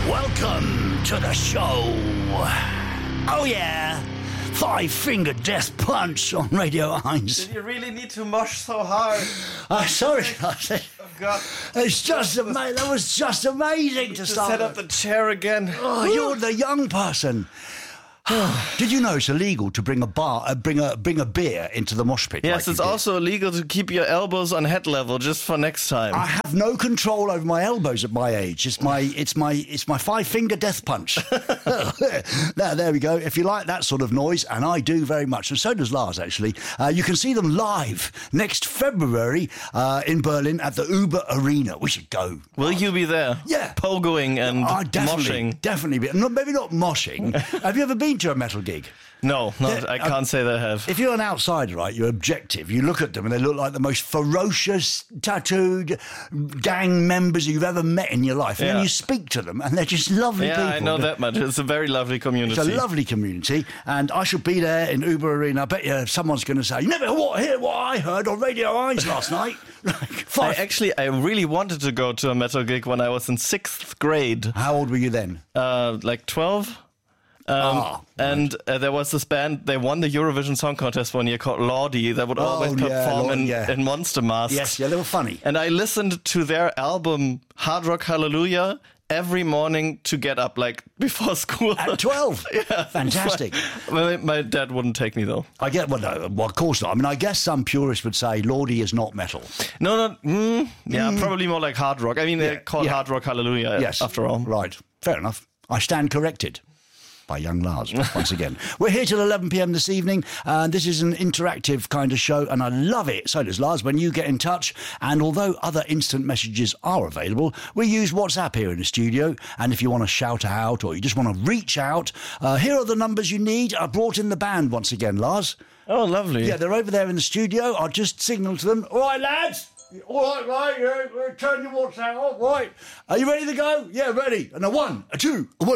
Welcome to the show. Oh yeah, Five Finger Death Punch on Radio 1. Did you really need to mosh so hard? Sorry, Oh, God. it's just amazing. That was just amazing to start. Set up the chair again. Oh, you're the young person. Did you know it's illegal to bring a beer into the mosh pit? Yes, like it's also illegal to keep your elbows on head level just for next time. I have no control over my elbows at my age. It's my Five Finger Death Punch. there we go. If you like that sort of noise, and I do very much, and so does Lars actually, you can see them live next February in Berlin at the Uber Arena. We should go. Will you be there? Yeah. Pogoing and moshing. Definitely. Maybe not moshing. Have you ever been to a metal gig? No, I can't say that I have. If you're an outsider, right, you're objective. You look at them and they look like the most ferocious, tattooed gang members you've ever met in your life. And then you speak to them and they're just lovely people. Yeah, I know that much. It's a very lovely community. It's a lovely community. And I shall be there in Uber Arena. I bet you someone's going to say, you never hear what I heard on Radio 1 last night. I really wanted to go to a metal gig when I was in 6th grade. How old were you then? Like 12. And there was this band, they won the Eurovision Song Contest one year called Lordi, that would always perform in Monster Masks. Yes, yeah, they were funny. And I listened to their album Hard Rock Hallelujah every morning to get up, like, before school. At 12? Yeah. Fantastic. My dad wouldn't take me, though. Of course not. I mean, I guess some purists would say Lordi is not metal. No. Probably more like hard rock. I mean, they call it Hard Rock Hallelujah, after all. Right. Fair enough. I stand corrected. By young Lars, once again. We're here till 11 p.m. this evening, and this is an interactive kind of show, and I love it. So does Lars when you get in touch. And although other instant messages are available, we use WhatsApp here in the studio. And if you want to shout out or you just want to reach out, here are the numbers you need. I brought in the band once again, Lars. Oh, lovely. Yeah, they're over there in the studio. I'll just signal to them. All right, lads. All right, yeah, turn your WhatsApp off. Right. Are you ready to go? Yeah, ready. And a 1, a 2, a 1.